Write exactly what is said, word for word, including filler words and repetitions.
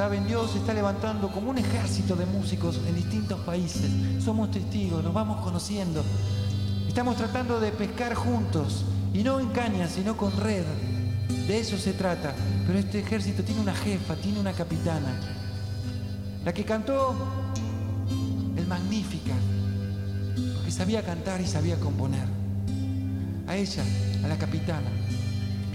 Saben, Dios está levantando como un ejército de músicos en distintos países. Somos testigos, nos vamos conociendo. Estamos tratando de pescar juntos, y no en caña, sino con red. De eso se trata. Pero este ejército tiene una jefa, tiene una capitana. La que cantó el Magnífica, porque sabía cantar y sabía componer. A ella, a la capitana,